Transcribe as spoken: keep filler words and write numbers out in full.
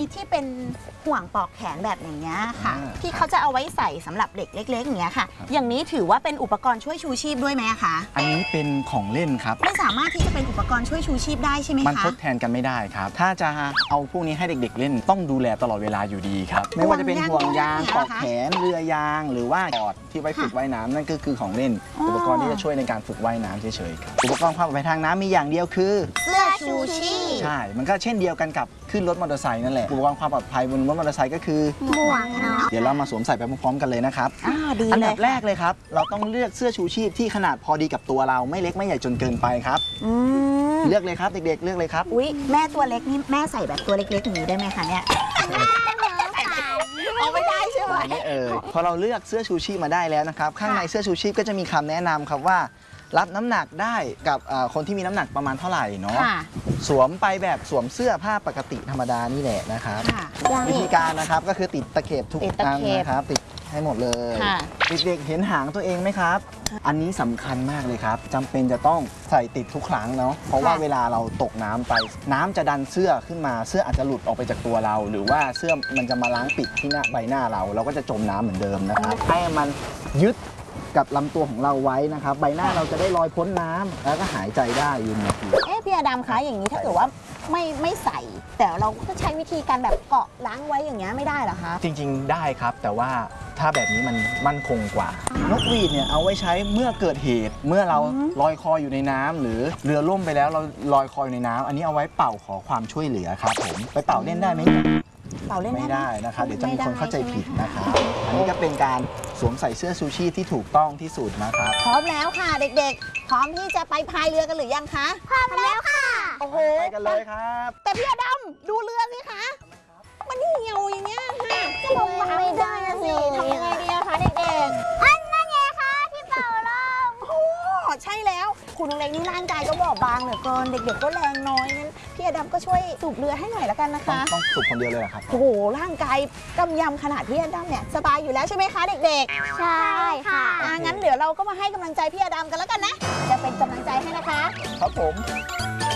ที่เป็นห่วงปลอกแขนแบบอย่างเงี้ยค่ะที่เขาจะเอาไว้ใส่สำหรับเด็กเล็กๆอย่างเงี้ยค่ะอย่างนี้ถือว่าเป็นอุปกรณ์ช่วยชูชีพด้วยไหมคะอันนี้เป็นของเล่นครับไม่สามารถที่จะเป็นอุปกรณ์ช่วยชูชีพได้ใช่ไหมคะมันทดแทนกันไม่ได้ครับถ้าจะเอาพวกนี้ให้เด็กๆเล่นต้องดูแลตลอดเวลาอยู่ดีครับไม่ว่าจะเป็นห่วงยางปลอกแขนเรือยางหรือว่าบอร์ดที่ไว้ฝึกว่ายน้ำนั่นก็คือของเล่นอุปกรณ์ที่จะช่วยในการฝึกว่ายน้ำเฉยๆครับอุปกรณ์ความปลอดภัยทางน้ำมีอย่างเดียวคือเสื้อชูชีพใช่มันก็เช่นเดียวกันกับขึ้นรถมอเตอร์ไซค์นั่นแหละอุปกรณ์ความปลอดภัยบนรถมอเตอร์ไซค์ก็คือหมวกเนาะเดี๋ยวเรามาสวมใส่ไปพร้อมๆกันเลยนะครับอันดับแรกเลยครับเราต้องเลือกเสื้อชูชีพที่ขนาดพอดีกับตัวเราไม่เล็กไม่ใหญ่จนเกินไปครับเลือกเลยครับเด็กๆเลือกเลยครับอุ๊ยแม่ตัวเล็กนี่แม่ใส่แบบตัวเล็กๆอย่างนี้ได้ไหมคะเนี่ยเอาไม่ได้ใช่ไหมไม่เอ่ยพอเราเลือกเสื้อชูชีพมาได้แล้วนะครับข้างในเสื้อชูชีพก็จะมีคำแนะนำครับว่ารับน้ำหนักได้กับคนที่มีน้ำหนักประมาณเท่าไหร่เนาะสวมไปแบบสวมเสื้อผ้าปกติธรรมดานี่แหละนะครับวิธีการนะครับก็คือติดตะเข็บทุกอันนะครับติดให้หมดเลยเด็กๆเห็นหางตัวเองไหมครับอันนี้สำคัญมากเลยครับจำเป็นจะต้องใส่ติดทุกครั้งเนาะเพราะว่าเวลาเราตกน้ำไปน้ำจะดันเสื้อขึ้นมาเสื้ออาจจะหลุดออกไปจากตัวเราหรือว่าเสื้อมันจะมาล้างปิดที่หน้าใบหน้าเราเราก็จะจมน้ำเหมือนเดิมนะครับให้มันยึดกับลำตัวของเราไว้นะครับใบหน้าเราจะได้ลอยพ้นน้ำแล้วก็หายใจได้ยืนนาทีเอ๊ะพี่อดัมคะอย่างนี้ถ้าเกิดว่าไม่ไม่ใส่แต่เราก็ใช้วิธีการแบบเกาะล้างไว้อย่างเงี้ยไม่ได้เหรอคะจริงๆได้ครับแต่ว่าถ้าแบบนี้มันมั่นคงกว่านกหวีดเนี่ยเอาไว้ใช้เมื่อเกิดเหตุเมื่อเราลอยคออยู่ในน้ำหรือเรือล่มไปแล้วเราลอยคออยู่ในน้ำอันนี้เอาไว้เป่าขอความช่วยเหลือครับผมไปเป่าเล่นได้ไหมเป่าเล่นไม่ได้นะครับเดี๋ยวจะมีคนเข้าใจผิดนะครับอันนี้ก็เป็นการสวมใส่เสื้อชูชีพที่ถูกต้องที่สุดนะครับพร้อมแล้วค่ะเด็กๆพร้อมที่จะไปพายเรือกันหรือยังคะพร้อมแล้วค่ะโอ้โหไปกันเลยครับแต่พี่อดัมดูเรือสิคะมันเหี่ยวอย่างเงี้ยค่ะก็ลงมาไม่ได้สิทำยังไงดีคะเด็กๆอันนั่นไงคะที่เป่าลมโอ้ใช่แล้วคุณลุงเล็กนี่ร่างกายก็บอบบางเหลือเกินเด็กๆก็แรงน้อยนั้นพี่อดัมก็ช่วยสูบเรือให้หน่อยละกันนะคะต้องสูบคนเดียวเลยเหรอครับโอ้โหร่างกายกำยำขนาดพี่อดัมเนี่ยสบายอยู่แล้วใช่ไหมคะเด็กๆใช่ค่ะงั้นเดี๋ยวเราก็มาให้กำลังใจพี่อดัมกันแล้วกันนะจะเป็นกำลังใจให้นะคะครับผม